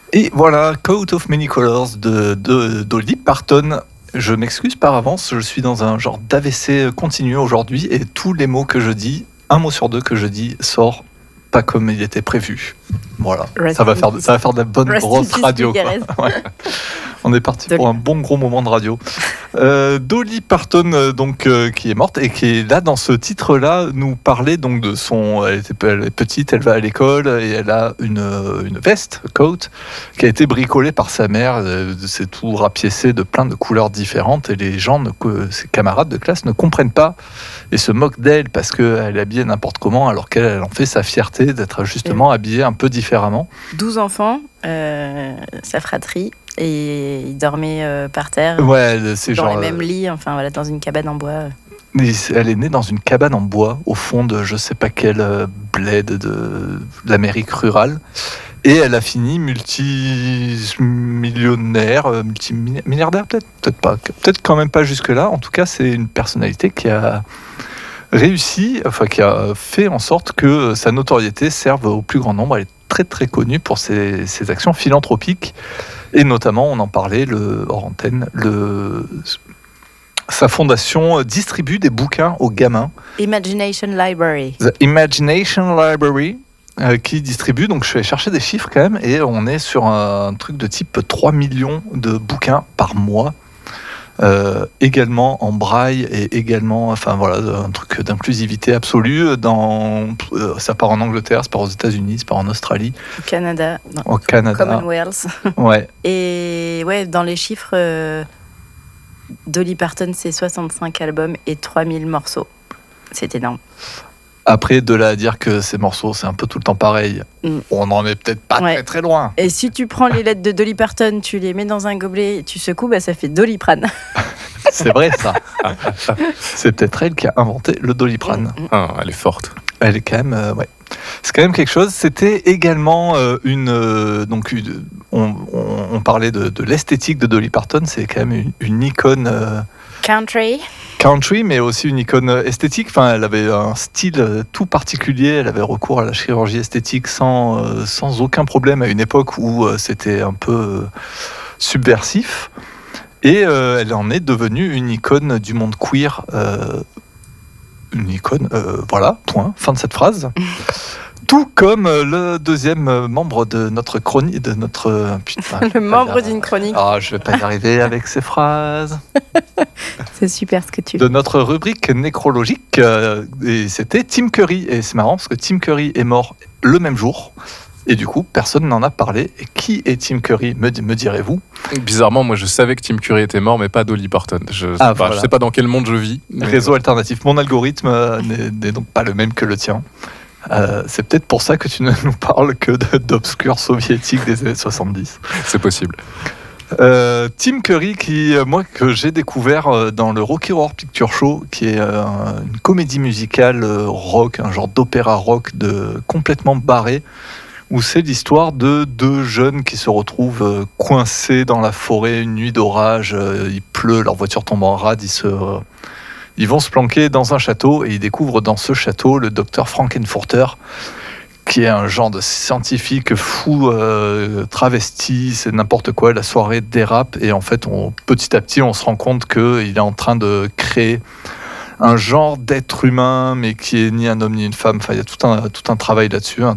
Et voilà, Coat of Many Colors de Dolly Parton. Je m'excuse par avance, je suis dans un genre d'AVC continu aujourd'hui et tous les mots que je dis, un mot sur deux que je dis sort pas comme il était prévu. Voilà, ça va faire de la bonne grosse radio. Ouais. On est parti pour un bon gros moment de radio. Dolly Parton, qui est morte et qui est là dans ce titre-là, nous parlait donc de son. Elle est petite, elle va à l'école et elle a une veste, coat, qui a été bricolée par sa mère. C'est tout rapiécé de plein de couleurs différentes et les gens, ses camarades de classe, ne comprennent pas et se moquent d'elle parce qu'elle est habillée n'importe comment, alors qu'elle en fait sa fierté d'être justement habillée un peu différemment. 12 enfants, sa fratrie. Et il dormait par terre, c'est dans genre, les mêmes lits, enfin voilà, dans une cabane en bois. Elle est née dans une cabane en bois, au fond de je sais pas quel bled de l'Amérique rurale. Et elle a fini multimillionnaire, multimilliardaire peut-être pas, peut-être quand même pas jusque-là. En tout cas, c'est une personnalité qui a réussi, qui a fait en sorte que sa notoriété serve au plus grand nombre. Elle est très très connue pour ses actions philanthropiques. Et notamment, on en parlait hors antenne, sa fondation distribue des bouquins aux gamins. Imagination Library. The Imagination Library, qui distribue, donc je suis allé chercher des chiffres quand même, et on est sur un truc de type 3 millions de bouquins par mois. Également en braille et également, un truc d'inclusivité absolue. Ça part en Angleterre, ça part aux États-Unis, ça part en Australie, au Canada, Commonwealth. Ouais. Et dans les chiffres, Dolly Parton, c'est 65 albums et 3000 morceaux. C'est énorme. Après, de là à dire que ces morceaux, c'est un peu tout le temps pareil, on n'en est peut-être pas très très loin. Et si tu prends les lettres de Dolly Parton, tu les mets dans un gobelet, tu secoues, ça fait Doliprane. C'est vrai ça. C'est peut-être elle qui a inventé le Doliprane. Elle est forte. Elle est quand même, c'est quand même quelque chose. C'était également on parlait de l'esthétique de Dolly Parton. C'est quand même une icône country, mais aussi une icône esthétique. Enfin, elle avait un style tout particulier. Elle avait recours à la chirurgie esthétique sans aucun problème à une époque où c'était un peu subversif. Et elle en est devenue une icône du monde queer. Une icône, voilà, point, fin de cette phrase. Tout comme le deuxième membre de notre chronique, le membre d'une chronique. Je vais pas y arriver avec ces phrases. C'est super ce que tu fais. De notre rubrique nécrologique, et c'était Tim Curry. Et c'est marrant parce que Tim Curry est mort le même jour. Et du coup, personne n'en a parlé. Et qui est Tim Curry, me direz-vous ? Bizarrement, moi je savais que Tim Curry était mort, mais pas Dolly Parton. Je sais pas dans quel monde je vis. Réseau alternatif. Mon algorithme n'est donc pas le même que le tien. C'est peut-être pour ça que tu ne nous parles que d'obscurs soviétiques des années 70. C'est possible. Tim Curry, que j'ai découvert dans le Rocky Horror Picture Show, qui est une comédie musicale rock, un genre d'opéra rock complètement barré, où c'est l'histoire de deux jeunes qui se retrouvent coincés dans la forêt une nuit d'orage. Il pleut, leur voiture tombe en rade, ils vont se planquer dans un château et ils découvrent dans ce château le docteur Frankenfurter, qui est un genre de scientifique fou, travesti, c'est n'importe quoi, la soirée dérape et en fait, petit à petit, on se rend compte qu'il est en train de créer un genre d'être humain, mais qui est ni un homme ni une femme. Enfin, il y a tout un travail là-dessus,